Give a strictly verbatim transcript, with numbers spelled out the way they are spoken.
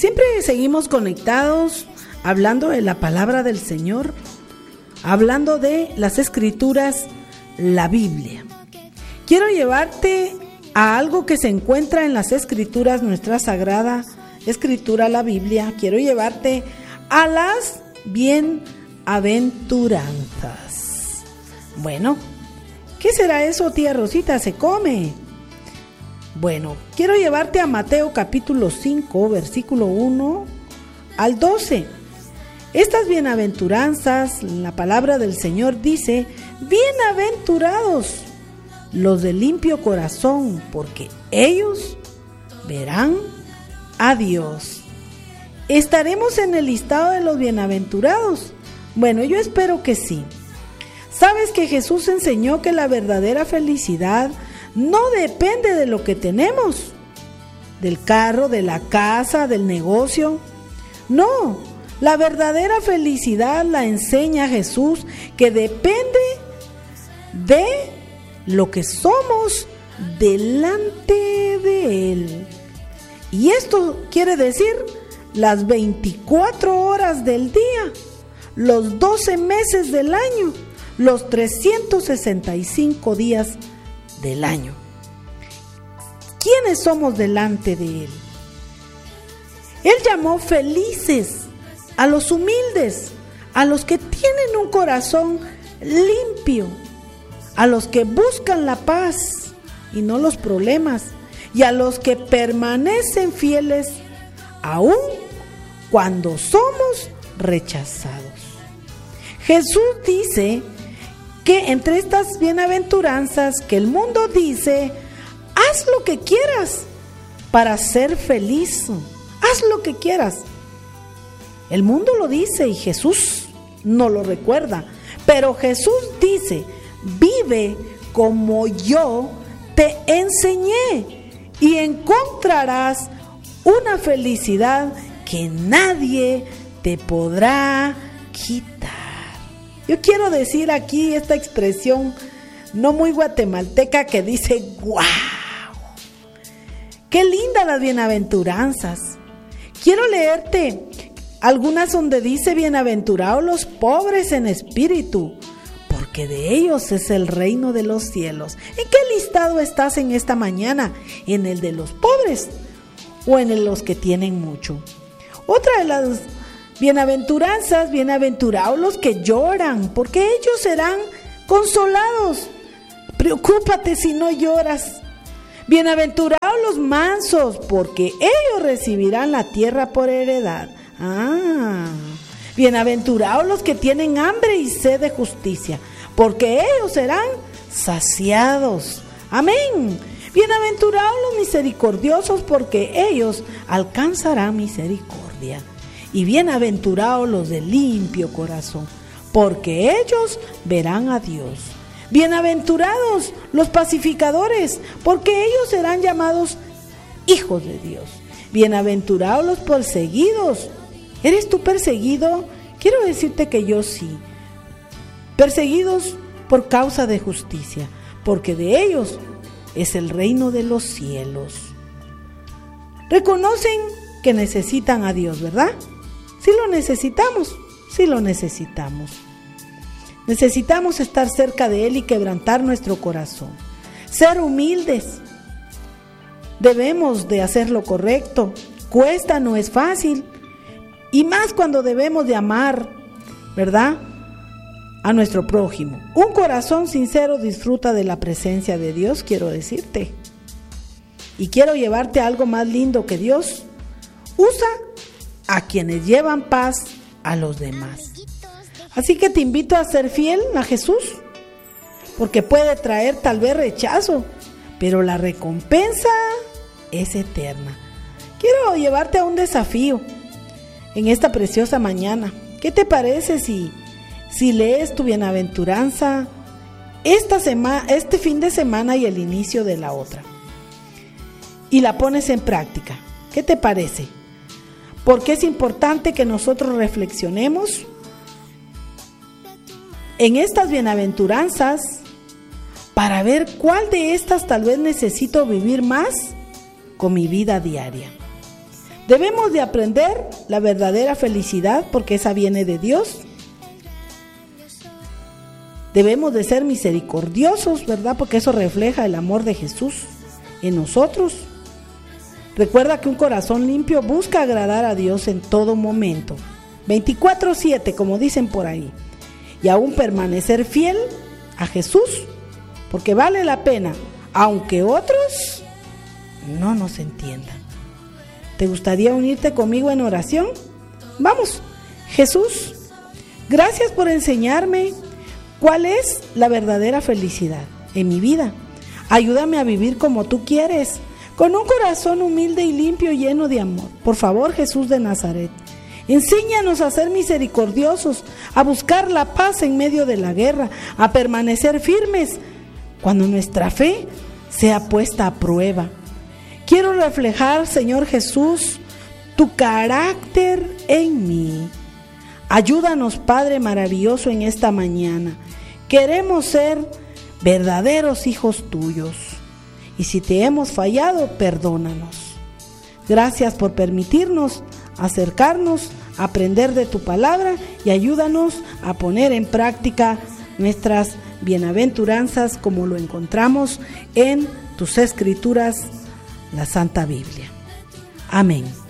siempre seguimos conectados hablando de la palabra del Señor, hablando de las Escrituras, la Biblia. Quiero llevarte a algo que se encuentra en las Escrituras, nuestra sagrada Escritura, la Biblia. Quiero llevarte a las bienaventuranzas. Bueno, ¿qué será eso, tía Rosita? ¿Se come? Bueno, quiero llevarte a Mateo capítulo cinco, versículo uno al doce. Estas bienaventuranzas, la palabra del Señor dice: bienaventurados los de limpio corazón, porque ellos verán a Dios. ¿Estaremos en el listado de los bienaventurados? Bueno, yo espero que sí. ¿Sabes que Jesús enseñó que la verdadera felicidad no depende de lo que tenemos? Del carro, de la casa, del negocio. No, la verdadera felicidad la enseña Jesús, que depende de lo que somos delante de Él. Y esto quiere decir las veinticuatro horas del día, los doce meses del año, los trescientos sesenta y cinco días del año. ¿Quiénes somos delante de Él? Él llamó felices a los humildes, a los que tienen un corazón limpio, a los que buscan la paz y no los problemas, y a los que permanecen fieles aún cuando somos rechazados. Jesús dice que entre estas bienaventuranzas que el mundo dice: haz lo que quieras para ser feliz, haz lo que quieras. El mundo lo dice y Jesús no lo recuerda, pero Jesús dice: vive como yo te enseñé y encontrarás una felicidad que nadie te podrá quitar. Yo quiero decir aquí esta expresión no muy guatemalteca que dice: ¡guau! ¡Qué lindas las bienaventuranzas! Quiero leerte algunas donde dice: bienaventurados los pobres en espíritu, porque de ellos es el reino de los cielos. ¿En qué listado estás en esta mañana? ¿En el de los pobres o en el de los que tienen mucho? Otra de las bienaventuranzas: bienaventurados los que lloran, porque ellos serán consolados. Preocúpate si no lloras. Bienaventurados los mansos, porque ellos recibirán la tierra por heredad. Ah, bienaventurados los que tienen hambre y sed de justicia, porque ellos serán saciados. Amén. Bienaventurados los misericordiosos, porque ellos alcanzarán misericordia. Y bienaventurados los de limpio corazón, porque ellos verán a Dios. Bienaventurados los pacificadores, porque ellos serán llamados hijos de Dios. Bienaventurados los perseguidos. ¿Eres tú perseguido? Quiero decirte que yo sí. Perseguidos por causa de justicia, porque de ellos es el reino de los cielos. Reconocen que necesitan a Dios, ¿verdad? Sí lo necesitamos, sí lo necesitamos. Necesitamos estar cerca de Él y quebrantar nuestro corazón. Ser humildes. Debemos de hacer lo correcto. Cuesta, no es fácil. Y más cuando debemos de amar, ¿verdad?, a nuestro prójimo. Un corazón sincero disfruta de la presencia de Dios, quiero decirte. Y quiero llevarte a algo más lindo, que Dios usa a quienes llevan paz a los demás. Así que te invito a ser fiel a Jesús, porque puede traer tal vez rechazo, pero la recompensa es eterna. Quiero llevarte a un desafío en esta preciosa mañana. ¿Qué te parece si, si lees tu bienaventuranza esta semana, este fin de semana y el inicio de la otra, y la pones en práctica? ¿Qué te parece? Porque es importante que nosotros reflexionemos en estas bienaventuranzas para ver cuál de estas tal vez necesito vivir más con mi vida diaria. Debemos de aprender la verdadera felicidad porque esa viene de Dios. Debemos de ser misericordiosos, ¿verdad? Porque eso refleja el amor de Jesús en nosotros. Recuerda que un corazón limpio busca agradar a Dios en todo momento. veinticuatro siete, como dicen por ahí. Y aún permanecer fiel a Jesús, porque vale la pena, aunque otros no nos entiendan. ¿Te gustaría unirte conmigo en oración? Vamos, Jesús, gracias por enseñarme cuál es la verdadera felicidad en mi vida. Ayúdame a vivir como tú quieres, con un corazón humilde y limpio, lleno de amor. Por favor, Jesús de Nazaret, enséñanos a ser misericordiosos, a buscar la paz en medio de la guerra, a permanecer firmes cuando nuestra fe sea puesta a prueba. Quiero reflejar, Señor Jesús, tu carácter en mí. Ayúdanos, Padre maravilloso, en esta mañana. Queremos ser verdaderos hijos tuyos. Y si te hemos fallado, perdónanos. Gracias por permitirnos acercarnos, aprender de tu palabra y ayúdanos a poner en práctica nuestras bienaventuranzas como lo encontramos en tus escrituras, la Santa Biblia. Amén.